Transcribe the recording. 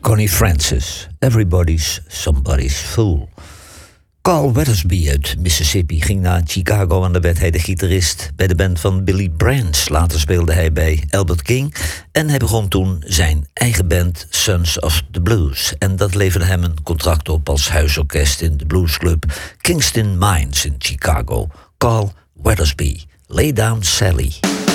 Connie Francis, Everybody's Somebody's Fool. Carl Weathersby uit Mississippi ging naar Chicago en daar werd hij de gitarist bij de band van Billy Branch. Later speelde hij bij Albert King en hij begon toen zijn eigen band Sons of the Blues. En dat leverde hem een contract op als huisorkest in de bluesclub Kingston Mines in Chicago. Carl Weathersby, Lay Down Sally.